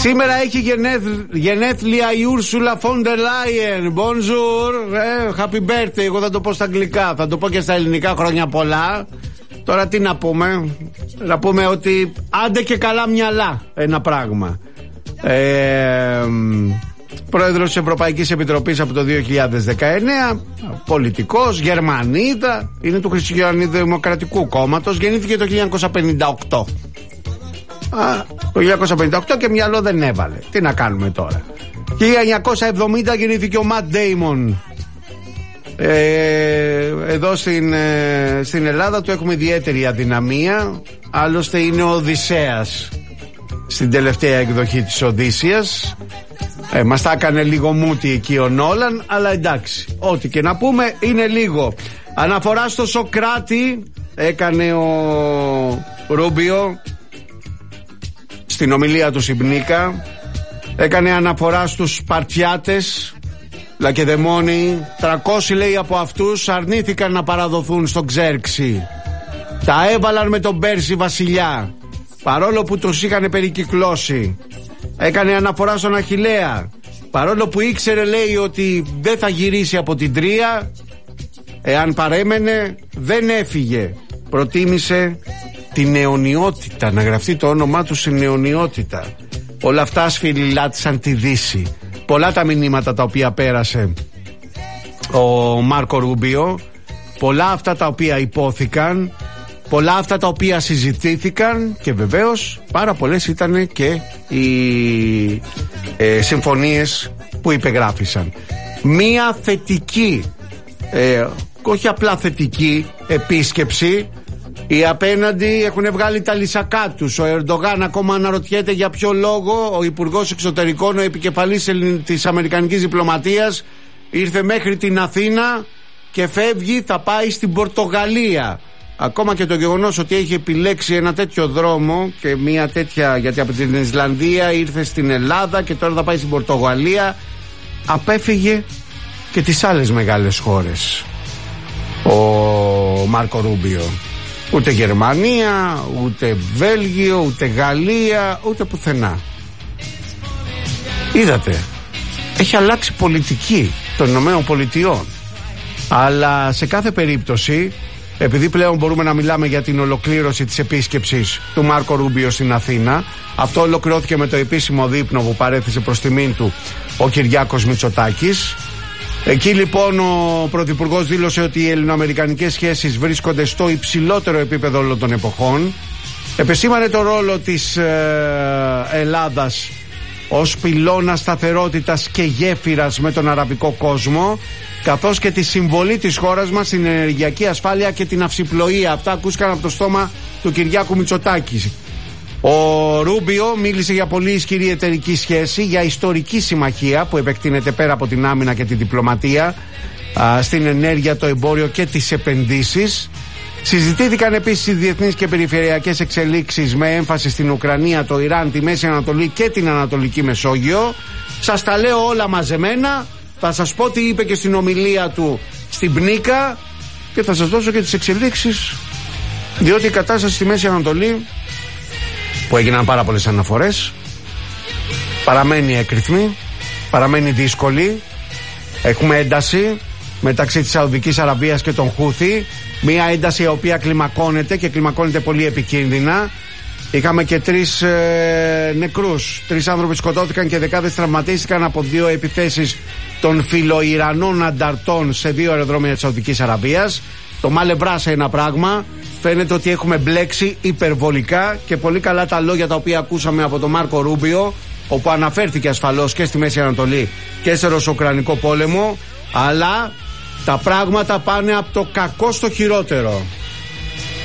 Σήμερα έχει γενέθλια η Ursula von der Leyen. Bonjour, happy birthday. Εγώ θα το πω στα αγγλικά, θα το πω και στα ελληνικά. Χρόνια πολλά. Τώρα τι να πούμε? Να πούμε ότι άντε και καλά μυαλά ένα πράγμα. Πρόεδρος της Ευρωπαϊκής Επιτροπής από το 2019, πολιτικός, Γερμανίδα, είναι του Χριστιανοδημοκρατικού Κόμματος, γεννήθηκε το 1958. Το 1958 και μυαλό δεν έβαλε. Τι να κάνουμε τώρα? 1970 γεννήθηκε ο Ματ Ντέιμον. Εδώ στην Ελλάδα του έχουμε ιδιαίτερη αδυναμία. Άλλωστε είναι ο Οδυσσέας στην τελευταία εκδοχή της Οδύσσιας. Μας τα έκανε λίγο μούτι εκεί ο Νόλαν, αλλά εντάξει, ό,τι και να πούμε είναι λίγο. Αναφορά στο Σοκράτη έκανε ο Ρούμπιο στην ομιλία του Συμπνίκα. Έκανε αναφορά στους Σπαρτιάτες, Λακεδαιμόνοι. 300 λέει από αυτούς αρνήθηκαν να παραδοθούν στον Ξέρξη. Τα έβαλαν με τον Πέρση βασιλιά, παρόλο που τους είχαν περικυκλώσει. Έκανε αναφορά στον Αχιλλέα, παρόλο που ήξερε λέει ότι δεν θα γυρίσει από την Τρία. Εάν παρέμενε δεν έφυγε. Προτίμησε την αιωνιότητα, να γραφτεί το όνομά του στην αιωνιότητα. Όλα αυτά σφυριλάτησαν τη Δύση. Πολλά τα μηνύματα τα οποία πέρασε ο Μάρκο Ρούμπιο, πολλά αυτά τα οποία υπόθηκαν, πολλά αυτά τα οποία συζητήθηκαν και βεβαίως πάρα πολλές ήταν και οι συμφωνίες που υπεγράφησαν. Μία θετική, όχι απλά θετική επίσκεψη. Οι απέναντι έχουν βγάλει τα λυσακά τους. Ο Ερντογάν ακόμα αναρωτιέται για ποιο λόγο ο Υπουργός Εξωτερικών, ο επικεφαλής της Αμερικανικής Διπλωματίας, ήρθε μέχρι την Αθήνα και φεύγει, θα πάει στην Πορτογαλία. Ακόμα και το γεγονός ότι έχει επιλέξει ένα τέτοιο δρόμο και μια τέτοια, γιατί από την Ισλανδία ήρθε στην Ελλάδα και τώρα θα πάει στην Πορτογαλία, απέφυγε και τις άλλες μεγάλες χώρες ο Μάρκο Ρούμπιο. Ούτε Γερμανία, ούτε Βέλγιο, ούτε Γαλλία, ούτε πουθενά. Είδατε, έχει αλλάξει πολιτική των Ηνωμένων Πολιτειών. Αλλά σε κάθε περίπτωση, επειδή πλέον μπορούμε να μιλάμε για την ολοκλήρωση της επίσκεψης του Μάρκο Ρούμπιο στην Αθήνα, αυτό ολοκληρώθηκε με το επίσημο δείπνο που παρέθεσε προς τιμήν του ο Κυριάκος Μητσοτάκης. Εκεί λοιπόν ο Πρωθυπουργός δήλωσε ότι οι ελληνοαμερικανικές σχέσεις βρίσκονται στο υψηλότερο επίπεδο όλων των εποχών. Επεσήμανε το ρόλο της Ελλάδας ως πυλώνα σταθερότητας και γέφυρας με τον αραβικό κόσμο, καθώς και τη συμβολή της χώρας μας στην ενεργειακή ασφάλεια και την αυσιπλοεία. Αυτά ακούστηκαν από το στόμα του Κυριάκου Μητσοτάκη. Ο Ρούμπιο μίλησε για πολύ ισχυρή εταιρική σχέση, για ιστορική συμμαχία που επεκτείνεται πέρα από την άμυνα και τη διπλωματία, στην ενέργεια, το εμπόριο και τις επενδύσεις. Συζητήθηκαν επίσης οι διεθνείς και περιφερειακές εξελίξεις με έμφαση στην Ουκρανία, το Ιράν, τη Μέση Ανατολή και την Ανατολική Μεσόγειο. Σας τα λέω όλα μαζεμένα. Θα σας πω τι είπε και στην ομιλία του στην Πνίκα και θα σας δώσω και τις εξελίξεις, διότι η κατάσταση στη Μέση Ανατολή, που έγιναν πάρα πολλές αναφορές, παραμένει έκρηθμη, παραμένει δύσκολη. Έχουμε ένταση μεταξύ της Σαουδικής Αραβίας και των Χούθι, μια ένταση η οποία κλιμακώνεται και κλιμακώνεται πολύ επικίνδυνα. Είχαμε και 3 νεκρούς, 3 άνθρωποι σκοτώθηκαν και δεκάδες τραυματίστηκαν από 2 επιθέσεις των φιλοϊρανών ανταρτών σε 2 αεροδρόμια της Σαουδικής Αραβίας. Το μάλε βράσε ένα πράγμα. Φαίνεται ότι έχουμε μπλέξει υπερβολικά και πολύ καλά τα λόγια τα οποία ακούσαμε από τον Μάρκο Ρούμπιο, όπου αναφέρθηκε ασφαλώς και στη Μέση Ανατολή και σε Ρωσο-Ουκρανικό πόλεμο, αλλά τα πράγματα πάνε από το κακό στο χειρότερο.